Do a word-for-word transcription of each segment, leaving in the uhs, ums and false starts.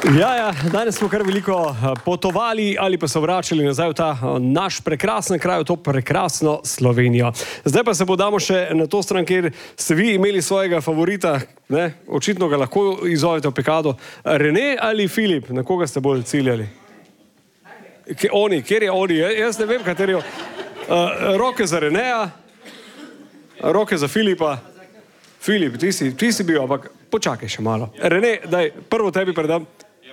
Ja, ja, danes smo kar veliko potovali ali pa se vračali nazaj v ta naš prekrasen kraj, v to prekrasno Slovenijo. Zdaj pa se podamo še na to stran, kjer ste vi imeli svojega favorita, ne? Očitno ga lahko izzovete v Pikado. Rene ali Filip, na koga ste bolj ciljali? K oni, kjer je oni? Jaz ne vem, kateri je. Uh, roke za Reneja, roke za Filipa. Filip, ti si, ti si bil, ampak počakaj še malo. Rene, daj, prvo tebi predam.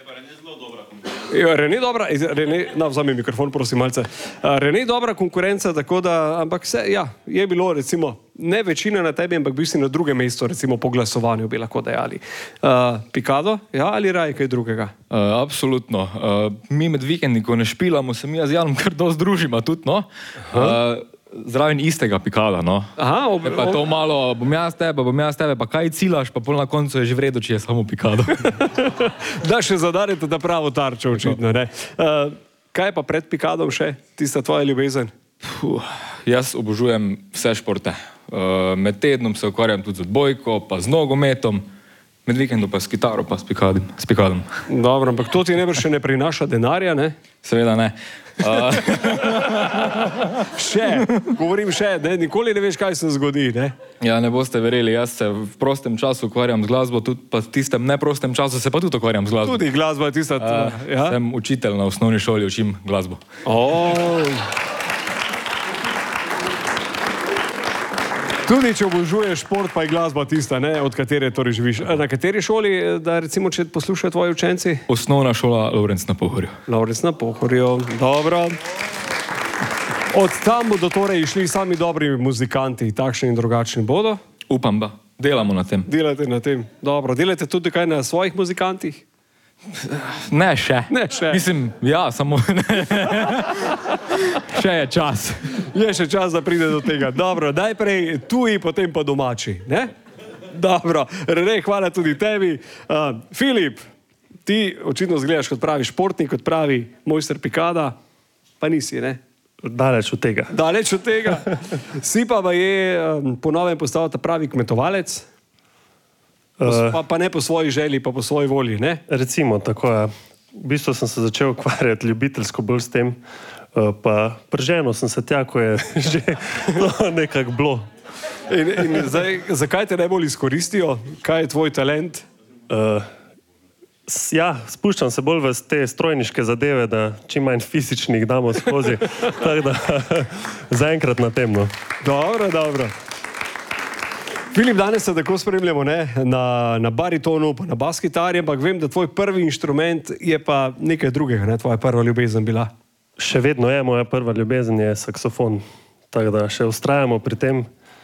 Rene dobra, Rene, na, vzami mikrofon, prosim, malce. Rene dobra konkurenca, tako da, ampak se, ja, je bilo, recimo, ne večina na tebi, ampak bil si na drugem mestu, recimo po glasovanju bi lahko dejali. Uh, Pikado, ja, ali raje kaj drugega? Uh, absolutno. Uh, mi med vikendi, ko ne špilamo, se mi z Janom kar dosti družimo tudi, no. Uh, Zraven istega Pikada, no. Aha, ob, pa to malo, bom jaz tebe, bom jaz tebe, pa kaj cilaš, pa pol na koncu je že vredo, če je samo Pikado. Da še zadarite ta pravo tarčo, očitno, ne. Uh, kaj pa pred Pikadom še, tista tvoja ljubezen? Puh, jaz obožujem vse športe. Uh, med tednom se ukvarjam tudi z odbojko, pa z nogometom, med vikendom pa s kitaro, pa s Pikadom. S Pikadom. Dobro, ampak to ti najbrž še ne prinaša denarja, ne? Seveda ne. Uh... še, govorim še, ne? Nikoli ne veš, kaj se zgodi, ne? Ja, ne boste verjeli, jaz se v prostem času ukvarjam z glasbo, tudi pa v tistem neprostem času se pa tudi ukvarjam z glasbo. Tudi glasba je tista... Uh, ja? Sem učitelj na osnovni šoli, učim glasbo. Oh. Tudi, če obožuješ šport, pa je glasba tista, ne, od katere torej živiš. Na kateri šoli, da recimo, če poslušajo tvoji učenci? Osnovna šola Lovrenc na Pohorju. Lovrenc na Pohorju, dobro. Od tam bodo torej išli sami dobri muzikanti, takšni in drugačni bodo? Upam, da. Delamo na tem. Delate na tem, dobro. Delate tudi kaj na svojih muzikantih? Ne še. Ne še. Mislim, ja, samo še je čas. Je še čas, da pride do tega. Dobro, najprej tuji, potem pa domači, ne? Dobro, Rene, hvala tudi tebi. Uh, Filip, ti očitno zgledaš kot pravi športnik, kot pravi mojster Pikada, pa nisi, ne? Daleč od tega. Daleč od tega. Si pa je um, po novem postal ta pravi kmetovalec, uh, pa, pa ne po svoji želji, pa po svoji volji, ne? Recimo, tako je. V bistvu sem se začel ukvarjati ljubiteljsko bolj s tem, uh, pa prženil sem se tja, ko je že no, nekako bilo. In, in zdaj, zakaj te najbolj izkoristijo? Kaj je tvoj talent? Uh, Ja, spuščam se bolj v te strojniške zadeve, da čim manj fizičnih damo skozi. Tako da, zaenkrat na tem, no. Dobro, dobro. Filip, danes se tako spremljamo, ne, na, na baritonu, pa na bas-kitari, ampak vem, da tvoj prvi inštrument je pa nekaj drugega, ne, tvoja prva ljubezen bila. Še vedno je, moja prva ljubezen je saksofon. Tako da še vztrajamo pri tem.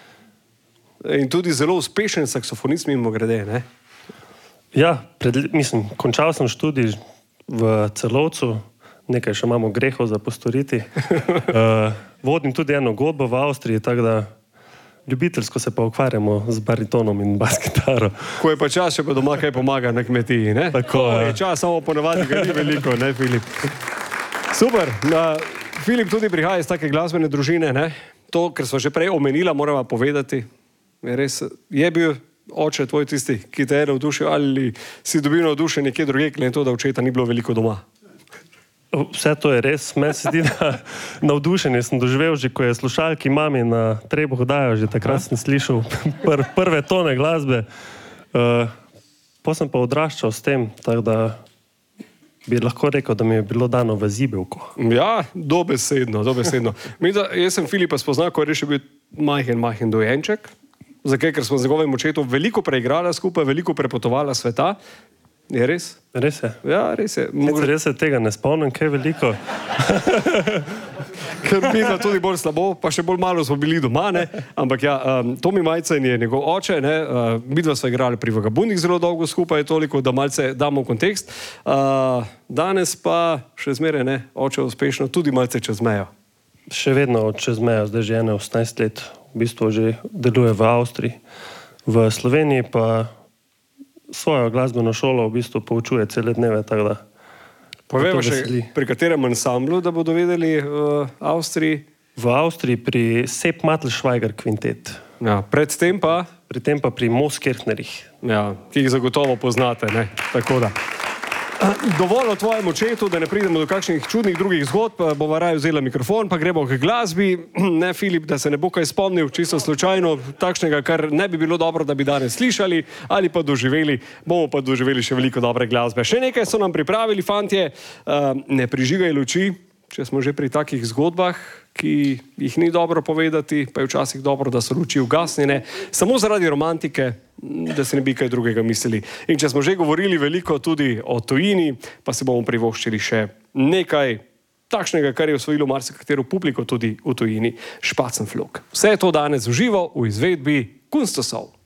In tudi zelo uspešen saksofonist mimo grede, ne? Ja, pred, mislim, končal sem študij v Celovcu, nekaj še imamo grehov za postoriti. Uh, vodim tudi eno godbo v Avstriji, tako da ljubiteljsko se pa ukvarjamo z baritonom in bas-kitaro. Ko je pa čas, še pa doma kaj pomaga na kmetiji, ne? Tako je. Je čas, samo ponavadi ga ni veliko, ne, Filip? Super. Uh, Filip tudi prihaja iz take glasbene družine, ne? To, ker smo že prej omenila, moramo povedati, je res, je bil oče tvoj tisti, ki te je navdušil, ali si dobil navdušen nekje druge, glede to, da očeta ni bilo veliko doma? Vse to je res. Meni se zdi, da navdušenje sem doživel že, ko je slušalki mami na trebuh dajo, že takrat sem slišal pr prve tone glasbe. Uh, po sem pa odraščal s tem, tako da bi lahko rekel, da mi je bilo dano v zibelko. Ja, dobesedno, dobesedno. Jaz sem Filipa spoznal, ko je res bil majhen, majhen dojenček. Zakaj? Ker smo z njegovim očetom veliko preigrala skupaj, veliko prepotovala sveta. Je res? Res je. Ja, res je. Mogoče res se tega ne spomnim, kaj veliko. Ker mi je tudi bolj slabo, pa še bolj malo smo bili doma, ne? Ampak ja, um, Tomi Majcen je njegov oče, ne? Uh, midva sva igrali pri Vagabundih zelo dolgo skupaj, toliko, da malce damo v kontekst. Uh, danes pa še zmeraj, ne, oče uspešno, tudi malce čez mejo. Še vedno čez mejo, zdaj že ene osemnajst let. V bistvu že deluje v Avstriji. V Sloveniji pa svojo glasbeno šolo v bistvu poučuje cele dneve, tako da... Povejmo še, pri katerem ansamblu, da bodo vedeli v Avstriji? V Avstriji pri Sepp Matl-Schweiger kvintet. Ja, predtem pa? Pri tem pa pri Moskirchnerjih. Ja, ki jih zagotovo poznate, ne? Tako da. Dovolj o tvojem očetu, da ne pridemo do kakšnih čudnih drugih zgodb, bova raje vzela mikrofon, pa gremo k glasbi. Ne, Filip, da se ne bo kaj spomnil, čisto slučajno, takšnega, kar ne bi bilo dobro, da bi danes slišali ali pa doživeli, bomo pa doživeli še veliko dobre glasbe. Še nekaj so nam pripravili, fantje, ne prižigaj luči, če smo že pri takih zgodbah, ki jih ni dobro povedati, pa je včasih dobro, da so luči ugasnjene, samo zaradi romantike, da se ne bi kaj drugega mislili. In če smo že govorili veliko tudi o tujini, pa se bomo privoščili še nekaj takšnega, kar je osvojilo marsikatero publiko tudi v tujini, Spatzenflug. Vse je to danes v živo v izvedbi Kunstosov.